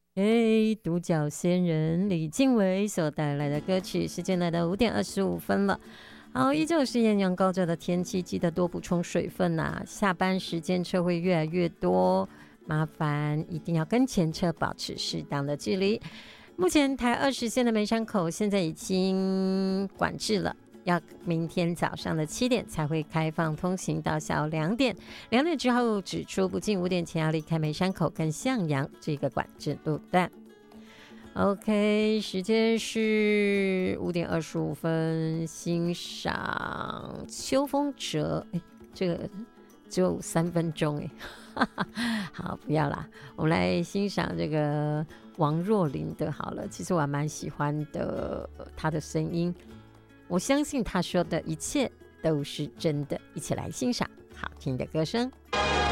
独角仙人李静薇所带来的歌曲，时间来到5点25分了。好，依旧是艳阳高照的天气，记得多补充水分啊。下班时间车会越来越多，麻烦一定要跟前车保持适当的距离。目前台20线的梅山口现在已经管制了，要明天早上的7点才会开放通行到下午2点，2点之后指出不进5点前要离开梅山口跟向阳这个管制路段。OK， 时间是5点25分，欣赏秋风折，这个只有3分钟好，不要啦，我们来欣赏这个王若琳的好了。其实我还蛮喜欢的，她的声音，我相信她说的一切都是真的。一起来欣赏好听的歌声。